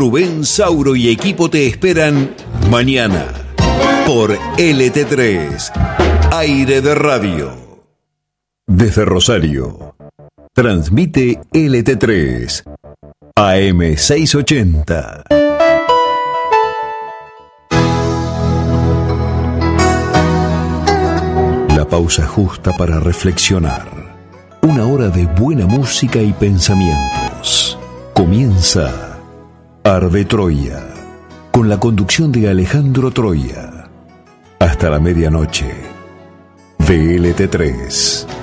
Rubén Sauro y equipo te esperan mañana por LT3, Aire de Radio. Desde Rosario, transmite LT3, AM 680. La pausa justa para reflexionar. Una hora de buena música y pensamientos. Comienza Arde Troya, con la conducción de Alejandro Troya. Hasta la medianoche. VLT3.